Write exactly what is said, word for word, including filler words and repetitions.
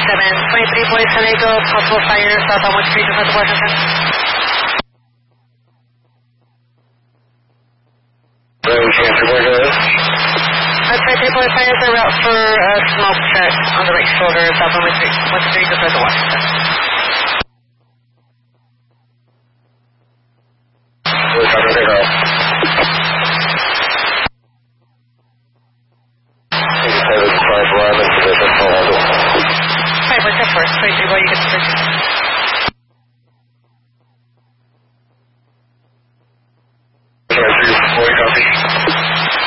seven, twenty-three Boys San Diego, possible fire south on one street in North Washington. Road transfer, where it is? Uh, twenty-three Boys fires are route for a uh, smoke check on the right shoulder south on one street, one street in North Washington. We're coming to go. eighty-seven, five, eleven, position, hold on. Alright, what's that for? twenty-three Boys, you get the